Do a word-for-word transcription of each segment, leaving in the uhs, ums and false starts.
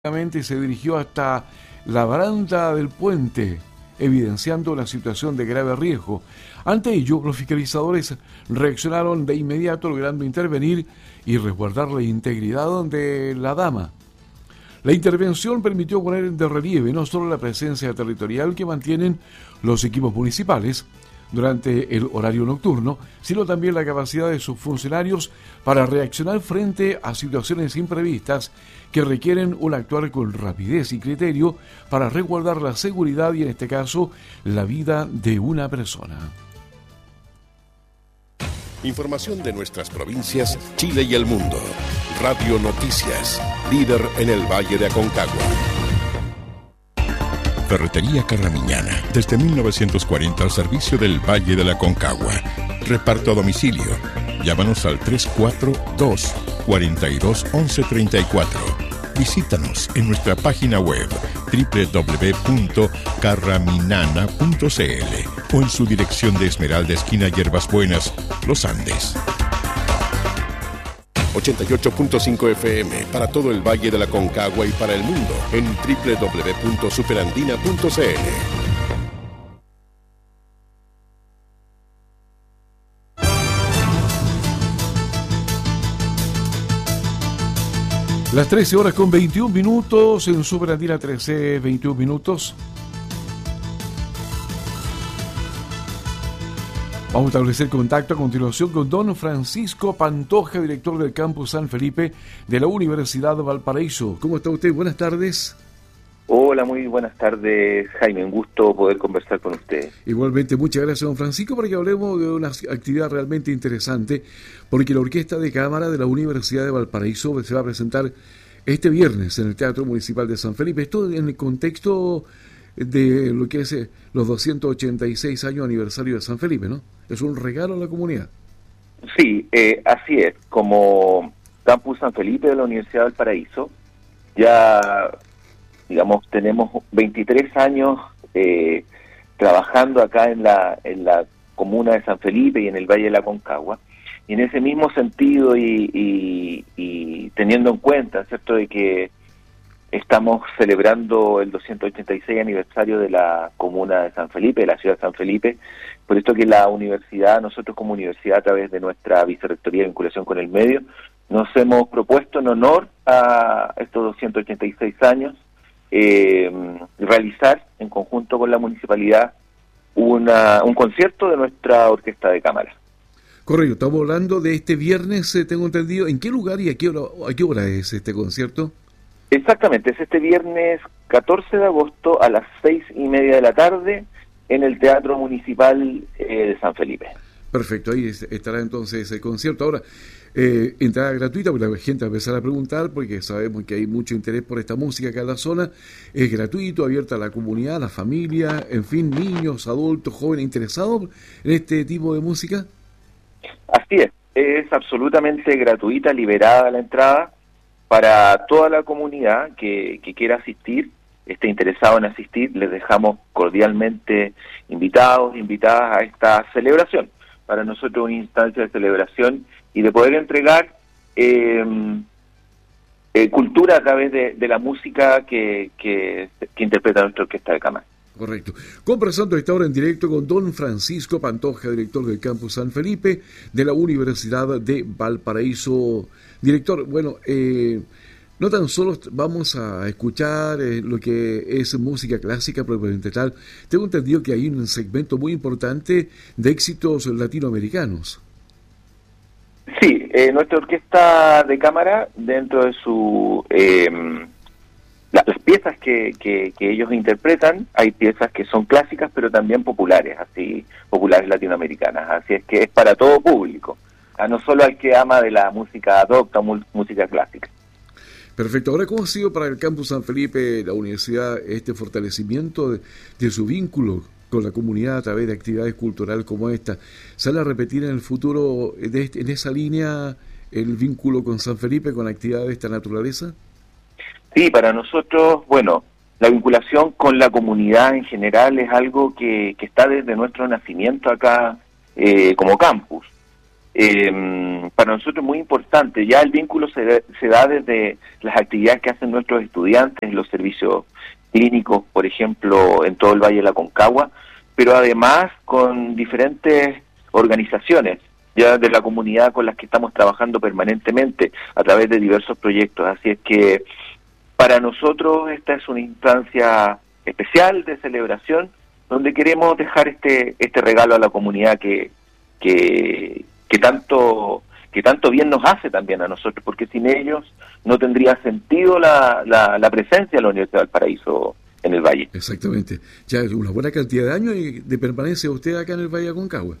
Y se dirigió hasta la baranda del puente, evidenciando una situación de grave riesgo. Ante ello, los fiscalizadores reaccionaron de inmediato, logrando intervenir y resguardar la integridad de la dama. La intervención permitió poner de relieve no solo la presencia territorial que mantienen los equipos municipales durante el horario nocturno, sino también la capacidad de sus funcionarios para reaccionar frente a situaciones imprevistas que requieren un actuar con rapidez y criterio para resguardar la seguridad y, en este caso, la vida de una persona. Información de nuestras provincias, Chile y el mundo. Radio Noticias, líder en el Valle de Aconcagua. Ferretería Carramiñana, desde mil novecientos cuarenta al servicio del Valle de la Aconcagua. Reparto a domicilio. Llámanos al tres cuatro dos, cuatro dos, once treinta y cuatro. Visítanos en nuestra página web doble u doble u doble u punto carraminana punto c l o en su dirección de Esmeralda, esquina Hierbas Buenas, Los Andes. ochenta y ocho punto cinco F M para todo el Valle de la Aconcagua y para el mundo en doble u doble u doble u punto superandina punto c l. Las trece horas con veintiún minutos en Superandina, trece, veintiún minutos. Vamos a establecer contacto a continuación con don Francisco Pantoja, director del Campus San Felipe de la Universidad de Valparaíso. ¿Cómo está usted? Buenas tardes. Hola, muy buenas tardes, Jaime. Un gusto poder conversar con usted. Igualmente, muchas gracias, don Francisco, para que hablemos de una actividad realmente interesante, porque la Orquesta de Cámara de la Universidad de Valparaíso se va a presentar este viernes en el Teatro Municipal de San Felipe. Esto en el contexto de lo que es eh, los doscientos ochenta y seis años aniversario de San Felipe, ¿no? Es un regalo a la comunidad. Sí, eh, así es. Como Campus San Felipe de la Universidad del Paraíso, ya, digamos, tenemos veintitrés años eh, trabajando acá en la, en la comuna de San Felipe y en el Valle de la Aconcagua. Y en ese mismo sentido y, y, y teniendo en cuenta, ¿cierto?, de que estamos celebrando el doscientos ochenta y seis aniversario de la comuna de San Felipe, de la ciudad de San Felipe. Por esto que la universidad, nosotros como universidad, a través de nuestra vicerrectoría de vinculación con el medio, nos hemos propuesto en honor a estos doscientos ochenta y seis años eh, realizar en conjunto con la municipalidad una, un concierto de nuestra orquesta de cámara. Correcto, estamos hablando de este viernes, eh, tengo entendido. ¿En qué lugar y a qué hora, a qué hora es este concierto? Exactamente, es este viernes catorce de agosto a las seis y media de la tarde en el Teatro Municipal eh, de San Felipe. Perfecto, ahí estará entonces el concierto. Ahora, eh, entrada gratuita, porque la gente va a empezar a preguntar, porque sabemos que hay mucho interés por esta música acá en la zona. Es gratuito, abierta a la comunidad, a la familia, en fin, niños, adultos, jóvenes interesados en este tipo de música. Así es, es absolutamente gratuita, liberada la entrada para toda la comunidad que, que quiera asistir, esté interesado en asistir. Les dejamos cordialmente invitados, invitadas a esta celebración. Para nosotros una instancia de celebración y de poder entregar eh, eh, cultura a través de, de la música que, que, que interpreta nuestra orquesta de cámara. Correcto. Conversando esta hora en directo con don Francisco Pantoja, director del Campus San Felipe de la Universidad de Valparaíso. Director, bueno, eh, no tan solo vamos a escuchar eh, lo que es música clásica propiamente tal, tengo entendido que hay un segmento muy importante de éxitos latinoamericanos. Sí, eh, nuestra orquesta de cámara, dentro de su... Eh, la, las piezas que, que, que ellos interpretan, hay piezas que son clásicas, pero también populares, así populares latinoamericanas, así es que es para todo público, a no solo al que ama de la música adopta, música clásica. Perfecto. Ahora, ¿cómo ha sido para el Campus San Felipe, la universidad, este fortalecimiento de, de su vínculo con la comunidad a través de actividades culturales como esta? ¿Sale a repetir en el futuro de este, en esa línea el vínculo con San Felipe, con actividades de esta naturaleza? Sí, para nosotros, bueno, la vinculación con la comunidad en general es algo que, que está desde nuestro nacimiento acá eh, como campus. eh, para nosotros es muy importante. Ya el vínculo se, se da desde las actividades que hacen nuestros estudiantes, los servicios clínicos, por ejemplo, en todo el Valle de la Concagua, pero además con diferentes organizaciones ya de la comunidad con las que estamos trabajando permanentemente a través de diversos proyectos. Así es que para nosotros esta es una instancia especial de celebración donde queremos dejar este este regalo a la comunidad que que, que tanto que tanto bien nos hace también a nosotros, porque sin ellos no tendría sentido la, la, la presencia de la Universidad de Valparaíso en el Valle. Exactamente. Ya una buena cantidad de años de permanencia usted acá en el Valle de Aconcagua.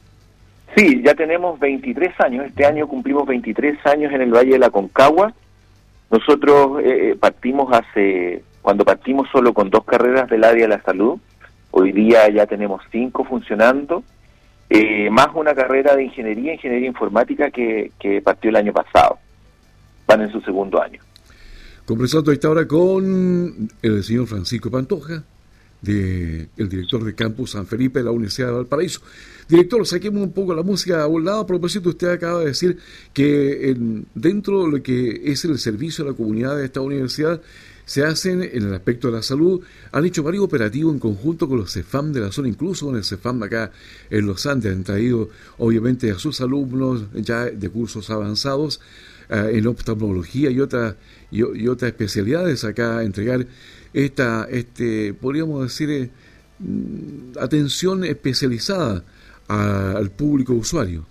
Sí, ya tenemos veintitrés años. Este año cumplimos veintitrés años en el Valle de la Concagua. Nosotros eh, partimos hace, cuando partimos solo con dos carreras del área de la salud, hoy día ya tenemos cinco funcionando, eh, más una carrera de ingeniería, ingeniería informática que, que partió el año pasado. Van en su segundo año. Conversando esta hora con el señor Francisco Pantoja, de, el director de Campus San Felipe de la Universidad de Valparaíso. Director, saquemos un poco la música a un lado. A propósito, usted acaba de decir que en, dentro de lo que es el servicio a la comunidad de esta universidad, se hacen en el aspecto de la salud, han hecho varios operativos en conjunto con los CEFAM de la zona, incluso con el CEFAM acá en Los Andes, han traído obviamente a sus alumnos ya de cursos avanzados uh, en oftalmología y otras y, y otras especialidades acá a entregar esta, este, podríamos decir, eh, atención especializada a, al público usuario.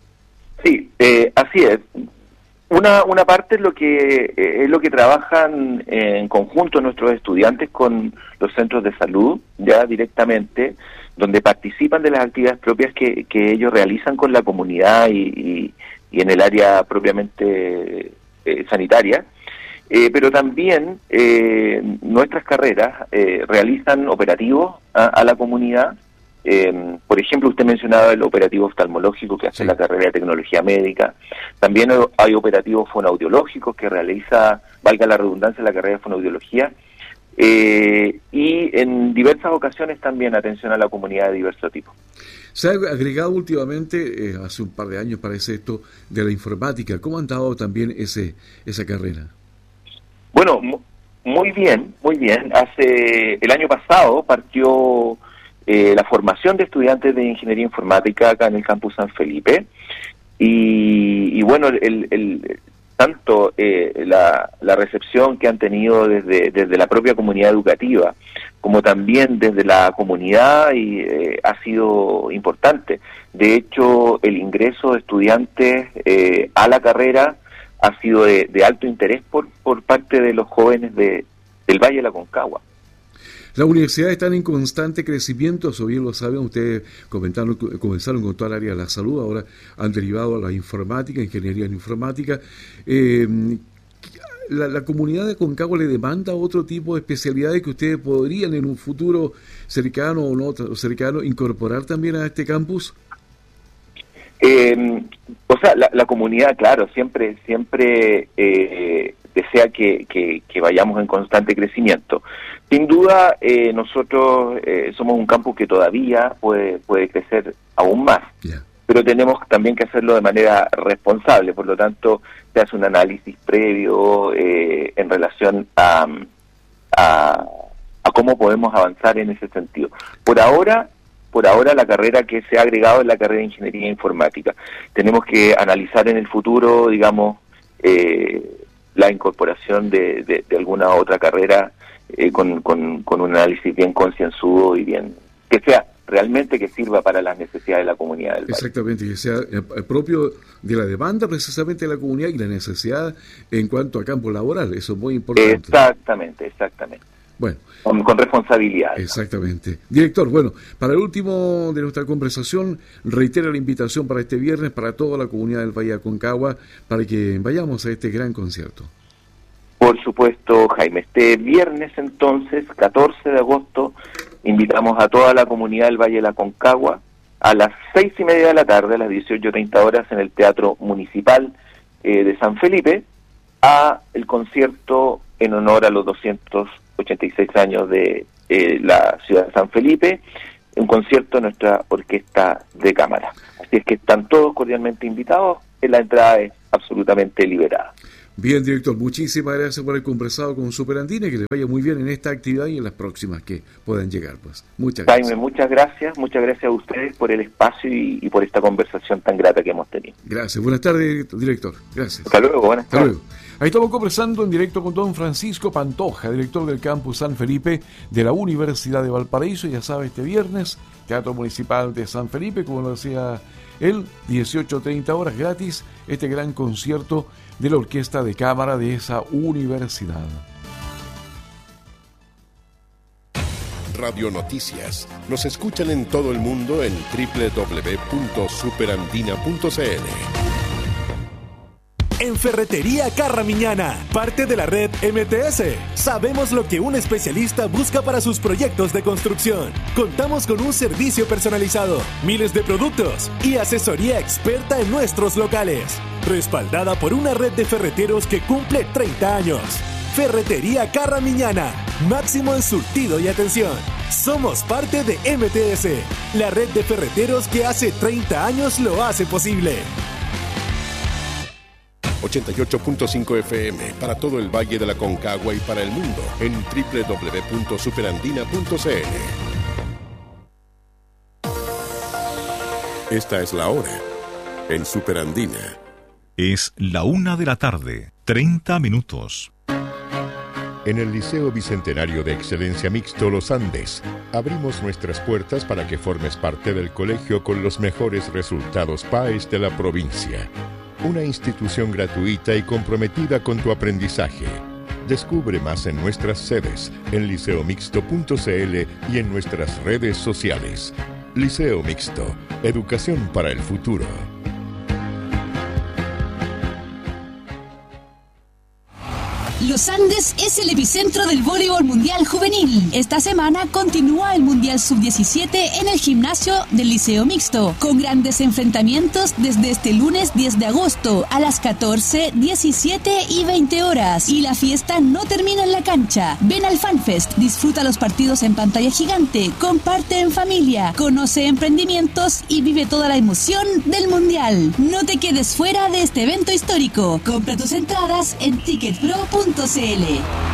Sí, eh, así es. Una una parte es lo que eh, es lo que trabajan en conjunto nuestros estudiantes con los centros de salud, ya directamente, donde participan de las actividades propias que, que ellos realizan con la comunidad y, y, y en el área propiamente eh, sanitaria. Eh, pero también eh, nuestras carreras eh, realizan operativos a, a la comunidad. Eh, por ejemplo, usted mencionaba el operativo oftalmológico que hace sí. la carrera de tecnología médica. También hay operativos fonoaudiológicos que realiza, valga la redundancia, la carrera de fonoaudiología. Eh, y en diversas ocasiones también atención a la comunidad de diverso tipo. Se ha agregado últimamente, eh, hace un par de años parece esto, de la informática. ¿Cómo han dado también ese esa carrera? Bueno, muy bien, muy bien. Hace el año pasado partió eh, la formación de estudiantes de ingeniería informática acá en el campus San Felipe y, y bueno, el, el tanto eh, la, la recepción que han tenido desde desde la propia comunidad educativa como también desde la comunidad y eh, ha sido importante. De hecho, el ingreso de estudiantes eh, a la carrera ha sido de, de alto interés por por parte de los jóvenes de del Valle de la Concagua. Las universidades están en constante crecimiento, eso bien lo saben, ustedes comentaron, comenzaron con toda el área de la salud, ahora han derivado a la informática, ingeniería en informática. Eh, la, la comunidad de Concagua le demanda otro tipo de especialidades que ustedes podrían en un futuro cercano o no cercano incorporar también a este campus. Eh, o sea, la, la comunidad, claro, siempre siempre eh, desea que, que, que vayamos en constante crecimiento. Sin duda, eh, nosotros eh, somos un campus que todavía puede puede crecer aún más, yeah. pero tenemos también que hacerlo de manera responsable. Por lo tanto, se hace un análisis previo eh, en relación a, a, a cómo podemos avanzar en ese sentido. Por ahora, por ahora la carrera que se ha agregado es la carrera de ingeniería informática. Tenemos que analizar en el futuro, digamos, eh, la incorporación de, de, de alguna otra carrera eh, con, con, con un análisis bien concienzudo y bien que sea realmente que sirva para las necesidades de la comunidad del país. Exactamente, que sea eh, propio de la demanda precisamente de la comunidad y la necesidad en cuanto a campo laboral. Eso es muy importante. Exactamente, exactamente. Bueno, con, con responsabilidad. Exactamente. Director, bueno, para el último de nuestra conversación, reitero la invitación para este viernes para toda la comunidad del Valle de Aconcagua para que vayamos a este gran concierto. Por supuesto, Jaime. Este viernes entonces, catorce de agosto, invitamos a toda la comunidad del Valle de la Aconcagua a las seis y media de la tarde, a las dieciocho treinta horas, en el Teatro Municipal eh, de San Felipe, a el concierto en honor a los doscientos ochenta y seis años de eh, la ciudad de San Felipe, un concierto de nuestra orquesta de cámara. Así es que están todos cordialmente invitados, la entrada es absolutamente liberada. Bien, director, muchísimas gracias por haber conversado con Superandina y que les vaya muy bien en esta actividad y en las próximas que puedan llegar. Pues muchas gracias. Jaime, muchas gracias, muchas gracias a ustedes por el espacio y, y por esta conversación tan grata que hemos tenido. Gracias, buenas tardes, director. Gracias. Hasta luego, buenas Hasta tardes. luego. Ahí estamos conversando en directo con don Francisco Pantoja, director del campus San Felipe de la Universidad de Valparaíso. Ya sabe, este viernes, Teatro Municipal de San Felipe, como lo decía él, dieciocho treinta horas gratis, este gran concierto de la orquesta de cámara de esa universidad. Radio Noticias. Nos escuchan en todo el mundo en doble u doble u doble u punto superandina punto c l. En Ferretería Carra Miñana, parte de la red M T S, sabemos lo que un especialista busca para sus proyectos de construcción. Contamos con un servicio personalizado, miles de productos y asesoría experta en nuestros locales, respaldada por una red de ferreteros que cumple treinta años. Ferretería Carra Miñana, máximo en surtido y atención. Somos parte de M T S, la red de ferreteros que hace treinta años lo hace posible. ochenta y ocho punto cinco F M para todo el Valle de la Concagua y para el mundo en doble u doble u doble u punto superandina punto c l. Esta es la hora en Superandina. Es la una de la tarde, treinta minutos. En el Liceo Bicentenario de Excelencia Mixto Los Andes, abrimos nuestras puertas para que formes parte del colegio con los mejores resultados P A E S de la provincia. Una institución gratuita y comprometida con tu aprendizaje. Descubre más en nuestras sedes, en liceo mixto punto c l y en nuestras redes sociales. Liceo Mixto, educación para el futuro. Los Andes es el epicentro del voleibol mundial juvenil. Esta semana continúa el Mundial sub diecisiete en el gimnasio del Liceo Mixto, con grandes enfrentamientos desde este lunes diez de agosto a las catorce, diecisiete y veinte horas. Y la fiesta no termina en la cancha. Ven al FanFest, disfruta los partidos en pantalla gigante, comparte en familia, conoce emprendimientos y vive toda la emoción del Mundial. No te quedes fuera de este evento histórico. Compra tus entradas en ticket pro punto c l.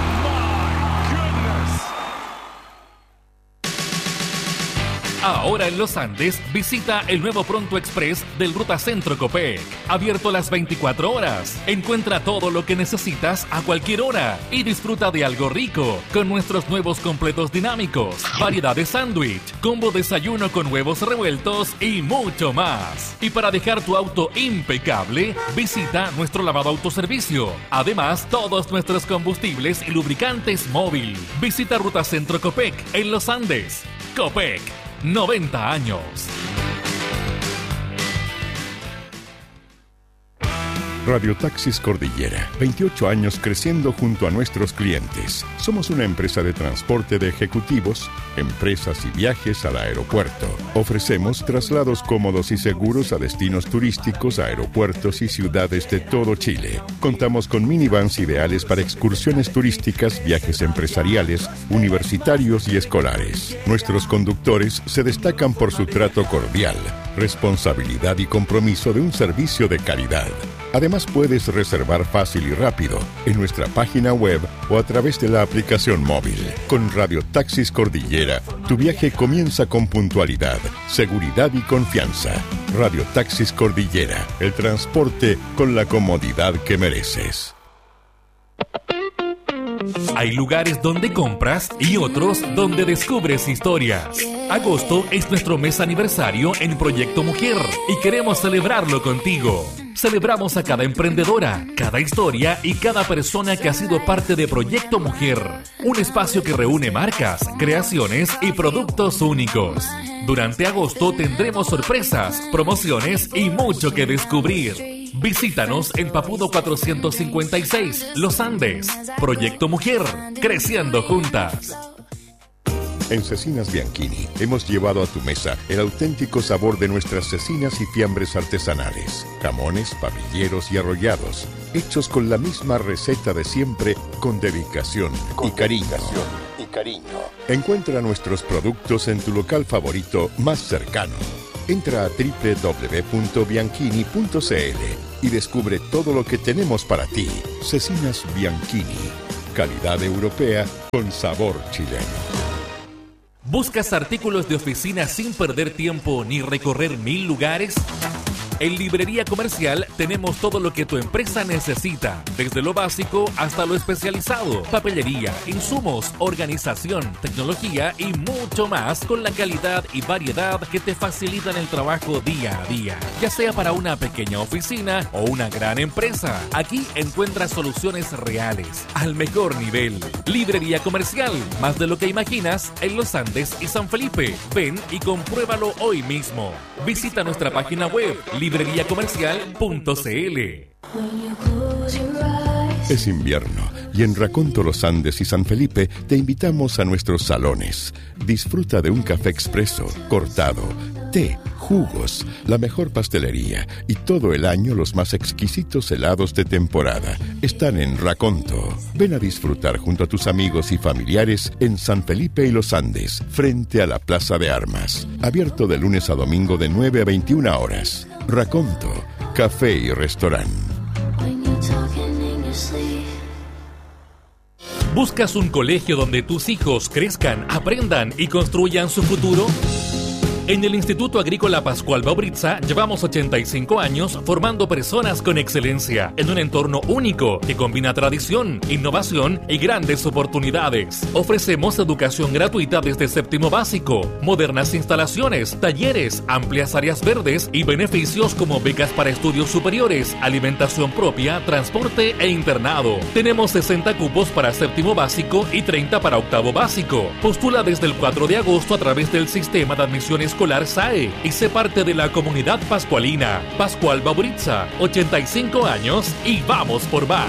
Ahora en Los Andes, visita el nuevo Pronto Express del Ruta Centro Copec. Abierto las veinticuatro horas. Encuentra todo lo que necesitas a cualquier hora y disfruta de algo rico con nuestros nuevos completos dinámicos, variedad de sándwich, combo desayuno con huevos revueltos y mucho más. Y para dejar tu auto impecable, visita nuestro lavado autoservicio. Además, todos nuestros combustibles y lubricantes móvil. Visita Ruta Centro Copec en Los Andes. Copec. noventa años. Radio Taxis Cordillera, veintiocho años creciendo junto a nuestros clientes. Somos una empresa de transporte de ejecutivos, empresas y viajes al aeropuerto. Ofrecemos traslados cómodos y seguros a destinos turísticos, aeropuertos y ciudades de todo Chile. Contamos con minivans ideales para excursiones turísticas, viajes empresariales, universitarios y escolares. Nuestros conductores se destacan por su trato cordial, responsabilidad y compromiso de un servicio de calidad. Además, puedes reservar fácil y rápido en nuestra página web o a través de la aplicación móvil. Con Radio Taxis Cordillera, tu viaje comienza con puntualidad, seguridad y confianza. Radio Taxis Cordillera, el transporte con la comodidad que mereces. Hay lugares donde compras y otros donde descubres historias. Agosto es nuestro mes aniversario en Proyecto Mujer y queremos celebrarlo contigo. Celebramos a cada emprendedora, cada historia y cada persona que ha sido parte de Proyecto Mujer. Un espacio que reúne marcas, creaciones y productos únicos. Durante agosto tendremos sorpresas, promociones y mucho que descubrir. Visítanos en Papudo cuatrocientos cincuenta y seis, Los Andes. Proyecto Mujer, creciendo juntas. En Cecinas Bianchini hemos llevado a tu mesa el auténtico sabor de nuestras cecinas y fiambres artesanales, jamones, papilleros y arrollados, hechos con la misma receta de siempre, con dedicación y cariño. y cariño. Encuentra nuestros productos en tu local favorito más cercano. Entra a doble u doble u doble u punto bianchini punto c l y descubre todo lo que tenemos para ti. Cecinas Bianchini. Calidad europea con sabor chileno. ¿Buscas artículos de oficina sin perder tiempo ni recorrer mil lugares? En Librería Comercial tenemos todo lo que tu empresa necesita, desde lo básico hasta lo especializado, papelería, insumos, organización, tecnología y mucho más con la calidad y variedad que te facilitan el trabajo día a día. Ya sea para una pequeña oficina o una gran empresa, aquí encuentras soluciones reales, al mejor nivel. Librería Comercial, más de lo que imaginas en Los Andes y San Felipe. Ven y compruébalo hoy mismo. Visita nuestra página web librería comercial punto c l. Es invierno y en Raconto, Los Andes y San Felipe te invitamos a nuestros salones. Disfruta de un café expreso, cortado, té, jugos, la mejor pastelería y todo el año los más exquisitos helados de temporada. Están en Raconto. Ven a disfrutar junto a tus amigos y familiares en San Felipe y Los Andes, frente a la Plaza de Armas. Abierto de lunes a domingo de nueve a veintiuna horas. Raconto, café y restaurante. ¿Buscas un colegio donde tus hijos crezcan, aprendan y construyan su futuro? En el Instituto Agrícola Pascual Baubritza llevamos ochenta y cinco años formando personas con excelencia en un entorno único que combina tradición, innovación y grandes oportunidades. Ofrecemos educación gratuita desde séptimo básico, modernas instalaciones, talleres, amplias áreas verdes y beneficios como becas para estudios superiores, alimentación propia, transporte e internado. Tenemos sesenta cupos para séptimo básico y treinta para octavo básico. Postula desde el cuatro de agosto a través del sistema de admisión escolar S A E y sé parte de la comunidad pascualina. Pascual Baubritza, ochenta y cinco años y vamos por más.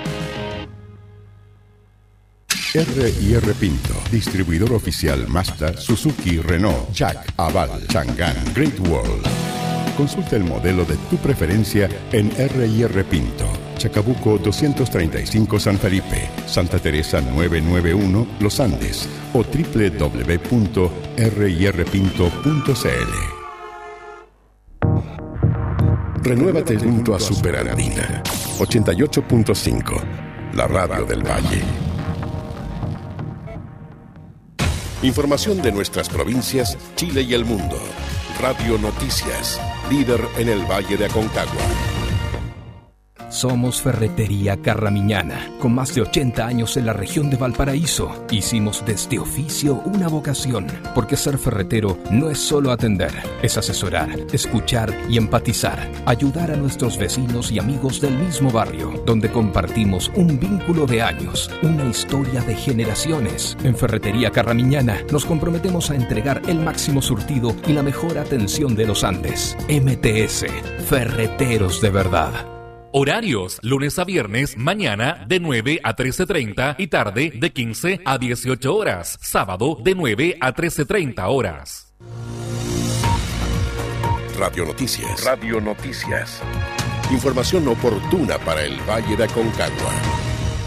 R y R Pinto, distribuidor oficial Mazda, Suzuki, Renault, Jack, Aval, Chang'an, Great Wall. Consulta el modelo de tu preferencia en R y R Pinto. Chacabuco doscientos treinta y cinco San Felipe, Santa Teresa novecientos noventa y uno Los Andes o doble u doble u doble u punto r y r pinto punto c l. Renuévate junto a Superandina ochenta y ocho punto cinco, la radio del Valle. Información de nuestras provincias, Chile y el mundo. Radio Noticias, líder en el Valle de Aconcagua. Somos Ferretería Carramiñana, con más de ochenta años en la región de Valparaíso. Hicimos de este oficio una vocación, porque ser ferretero no es solo atender, es asesorar, escuchar y empatizar, ayudar a nuestros vecinos y amigos del mismo barrio, donde compartimos un vínculo de años, una historia de generaciones. En Ferretería Carramiñana nos comprometemos a entregar el máximo surtido y la mejor atención de los Andes. M T S, Ferreteros de verdad. Horarios, lunes a viernes, mañana de nueve a trece treinta y tarde de quince a dieciocho horas. Sábado de nueve a trece treinta horas. Radio Noticias. Radio Noticias. Información oportuna para el Valle de Aconcagua.